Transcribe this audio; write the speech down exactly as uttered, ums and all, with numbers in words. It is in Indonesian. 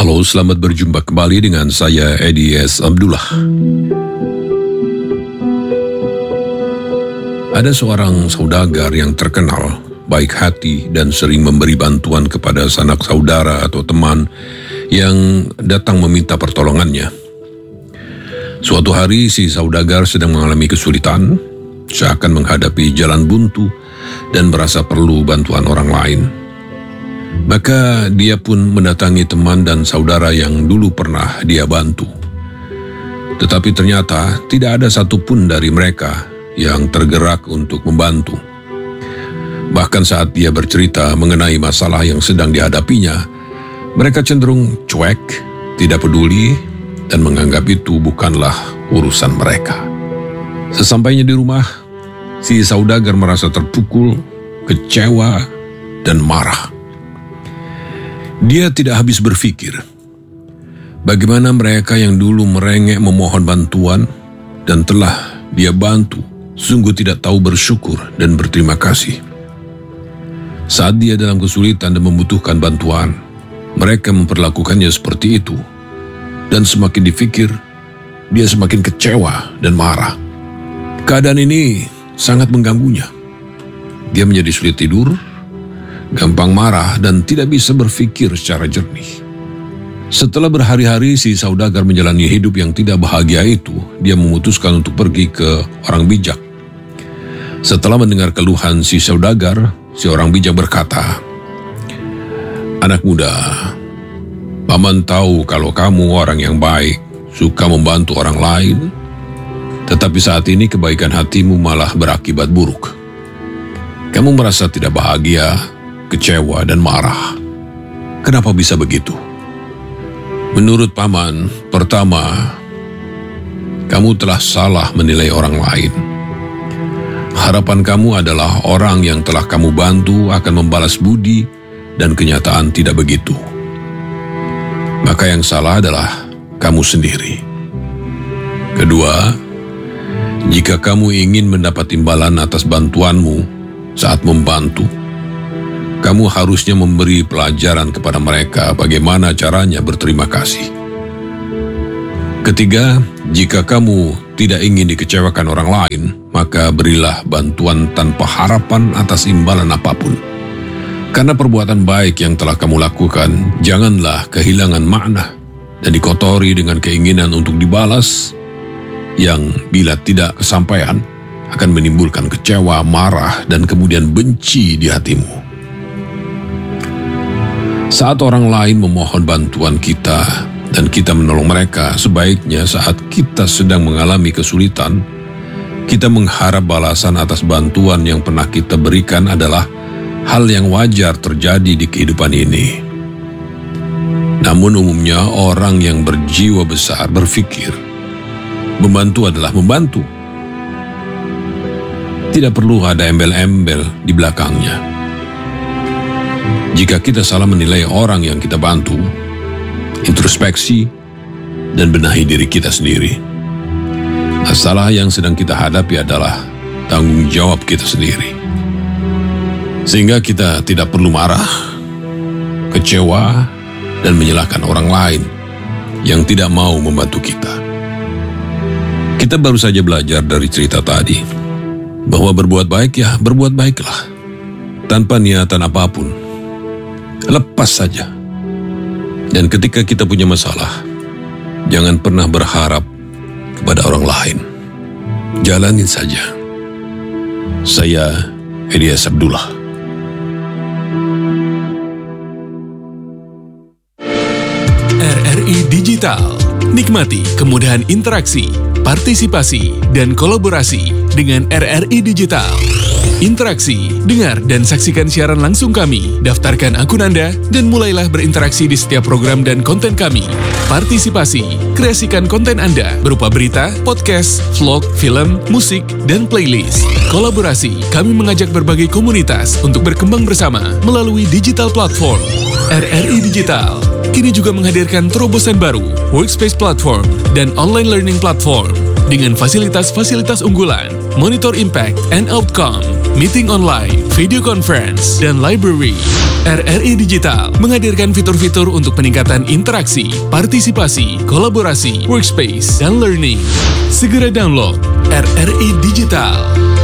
Halo, selamat berjumpa kembali dengan saya Edi S. Abdullah. Ada seorang saudagar yang terkenal, baik hati dan sering memberi bantuan kepada sanak saudara atau teman yang datang meminta pertolongannya. Suatu hari si saudagar sedang mengalami kesulitan, seakan menghadapi jalan buntu dan merasa perlu bantuan orang lain. Maka dia pun mendatangi teman dan saudara yang dulu pernah dia bantu. Tetapi ternyata tidak ada satupun dari mereka yang tergerak untuk membantu. Bahkan saat dia bercerita mengenai masalah yang sedang dihadapinya, mereka cenderung cuek, tidak peduli, dan menganggap itu bukanlah urusan mereka. Sesampainya di rumah, si saudagar merasa terpukul, kecewa, dan marah. Dia tidak habis berpikir, bagaimana mereka yang dulu merengek memohon bantuan dan telah dia bantu, sungguh tidak tahu bersyukur dan berterima kasih. Saat dia dalam kesulitan dan membutuhkan bantuan, mereka memperlakukannya seperti itu. Dan semakin dipikir, dia semakin kecewa dan marah. Keadaan ini sangat mengganggunya. Dia menjadi sulit tidur, gampang marah, dan tidak bisa berpikir secara jernih. Setelah berhari-hari si saudagar menjalani hidup yang tidak bahagia itu, dia memutuskan untuk pergi ke orang bijak. Setelah mendengar keluhan si saudagar, si orang bijak berkata, "Anak muda, paman tahu kalau kamu orang yang baik, suka membantu orang lain, tetapi saat ini kebaikan hatimu malah berakibat buruk. Kamu merasa tidak bahagia, kecewa, dan marah. Kenapa bisa begitu? Menurut paman, pertama, kamu telah salah menilai orang lain. Harapan kamu adalah orang yang telah kamu bantu akan membalas budi, dan kenyataan tidak begitu. Maka yang salah adalah kamu sendiri. Kedua, jika kamu ingin mendapat imbalan atas bantuanmu saat membantu, kamu harusnya memberi pelajaran kepada mereka bagaimana caranya berterima kasih. Ketiga, jika kamu tidak ingin dikecewakan orang lain, maka berilah bantuan tanpa harapan atas imbalan apapun. Karena perbuatan baik yang telah kamu lakukan, janganlah kehilangan makna dan dikotori dengan keinginan untuk dibalas, yang bila tidak kesampaian akan menimbulkan kecewa, marah, dan kemudian benci di hatimu. Saat orang lain memohon bantuan kita dan kita menolong mereka, sebaiknya saat kita sedang mengalami kesulitan, kita mengharap balasan atas bantuan yang pernah kita berikan adalah hal yang wajar terjadi di kehidupan ini. Namun umumnya orang yang berjiwa besar berpikir, membantu adalah membantu. Tidak perlu ada embel-embel di belakangnya. Jika kita salah menilai orang yang kita bantu, introspeksi dan benahi diri kita sendiri. Masalah yang sedang kita hadapi adalah tanggung jawab kita sendiri. Sehingga kita tidak perlu marah, kecewa, dan menyalahkan orang lain yang tidak mau membantu kita. Kita baru saja belajar dari cerita tadi, bahwa berbuat baik ya berbuat baiklah, tanpa niatan apapun. Lepas saja. Dan ketika kita punya masalah, jangan pernah berharap kepada orang lain. Jalanin saja. Saya Edi S. Abdullah. R R I Digital. Nikmati kemudahan interaksi, partisipasi, dan kolaborasi dengan R R I Digital. Interaksi, dengar, dan saksikan siaran langsung kami. Daftarkan akun Anda dan mulailah berinteraksi di setiap program dan konten kami. Partisipasi, kreasikan konten Anda berupa berita, podcast, vlog, film, musik, dan playlist. Kolaborasi, kami mengajak berbagai komunitas untuk berkembang bersama melalui digital platform. R R I Digital kini juga menghadirkan terobosan baru, workspace platform, dan online learning platform dengan fasilitas-fasilitas unggulan, monitor impact and outcome, meeting online, video conference, dan library. R R I Digital menghadirkan fitur-fitur untuk peningkatan interaksi, partisipasi, kolaborasi, workspace, dan learning. Segera download R R I Digital.